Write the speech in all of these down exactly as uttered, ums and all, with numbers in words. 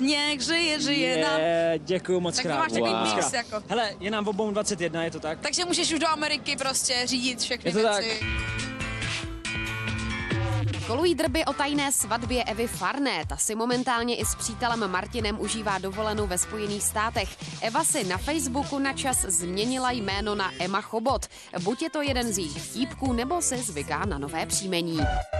sněh, žije, žije nám. Je, děkuju moc Tak krát. máš takový Wow. mix jako. Hele, je nám obou dvacet jedna, je to tak? Takže můžeš už do Ameriky prostě řídit všechny Je to věci. tak. Kolují drby o tajné svatbě Evy Farné. Ta si momentálně i s přítelem Martinem užívá dovolenou ve Spojených státech. Eva si na Facebooku na čas změnila jméno na Emma Chobot. Buď je to jeden z jejich vtípků, nebo se zvyká na nové příjmení.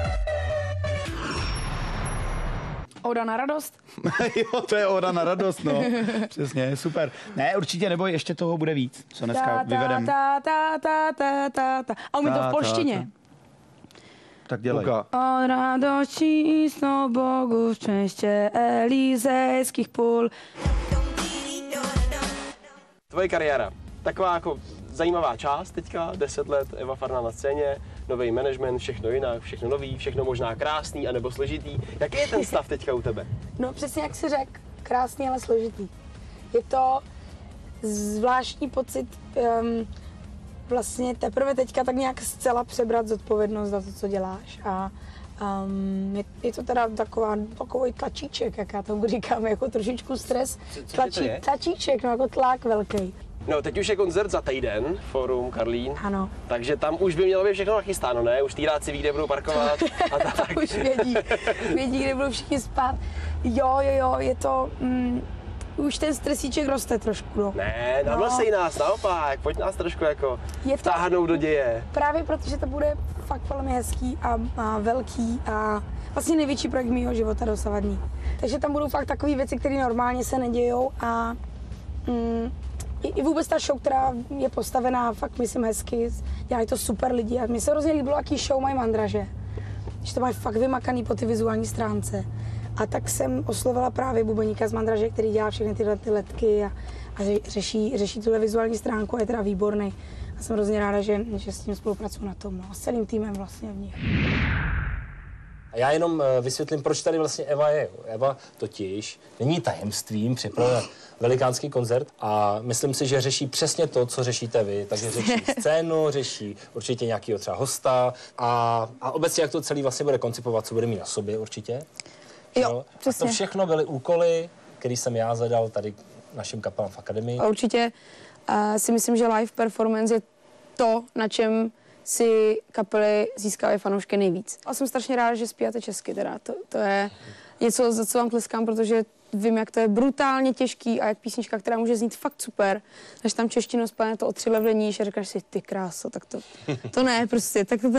Oda na radost? Jo, to je oda na radost, no. Přesně, super. Ne, určitě, nebo ještě toho bude víc, co dneska vyvedem. Ta, ta, ta, ta, ta, ta. A umí to v polštině. Tak dělej. O radości snu Bogu szczęście elizejskich pól. Tvoje kariéra, taková jako zajímavá část teďka, deset let, Eva Farná na scéně, nový management, všechno jinak, všechno nový, všechno možná krásný anebo složitý. Jaký je ten stav teďka u tebe? No přesně jak jsi řekl, krásný, ale složitý. Je to zvláštní pocit um, vlastně teprve teďka tak nějak zcela přebrat zodpovědnost za to, co děláš. A um, je, je to teda taková, takový tlačíček, jak já tomu říkám, jako trošičku stres. Co, Tlačí, tlačíček, no jako tlak velký. No, teď už je koncert za týden, Fórum Karlín. Ano. Takže tam už by mělo být všechno nachystáno, ne? Už týráci ví, kde budou parkovat. A tak. Už vědí, vědí, kde budou všichni spát. Jo, jo, jo, je to... Mm, už ten stresíček roste trošku, no. Ne, namlsej no. nás, naopak, pojď nás trošku jako je to vtáhnout do děje. Právě protože to bude fakt velmi hezký a, a velký a vlastně největší projekt mýho života dosavadní. Takže tam budou fakt takové věci, které normálně se nedějou a mm, i, i vůbec ta show, která je postavená fakt, myslím, hezky, dělají to super lidi a mně se hrozně líbilo, jaký show mají Mandraže. Že to mají fakt vymakaný po ty vizuální stránce. A tak jsem oslovila právě bubeníka z Mandraže, který dělá všechny tyhle ty letky a, a řeší, řeší tuhle vizuální stránku a je teda výborný. A jsem hrozně ráda, že, že s tím spolupracuju na tom, no, a s celým týmem vlastně v nich. A já jenom vysvětlím, proč tady vlastně Eva je. Eva totiž není tajemstvím, připravuje velikánský koncert a myslím si, že řeší přesně to, co řešíte vy. Takže řeší scénu, řeší určitě nějakého třeba hosta a, a obecně jak to celý vlastně bude koncipovat, co bude mít na sobě určitě. Jo, přesně. A to všechno byly úkoly, který jsem já zadal tady našim kapelám v akademii. A určitě uh, si myslím, že live performance je to, na čem si kapely získávají fanoušky nejvíc. A jsem strašně ráda, že zpíváte česky teda. To, to je něco, za co vám tleskám, protože vím, jak to je brutálně těžký a jak písnička, která může znít fakt super, než tam češtinu spane to o tři levely níž a říkáš si, ty kráso, tak to, to ne prostě, tak to